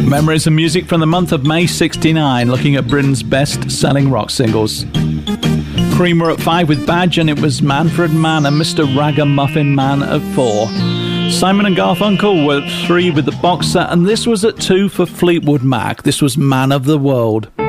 Memories and music from the month of May 69, looking at Britain's best-selling rock singles. Cream were at 5 with Badge, and it was Manfred Mann and Mr. Ragamuffin Man at 4. Simon and Garfunkel were at 3 with The Boxer, and this was at 2 for Fleetwood Mac. This was Man of the World.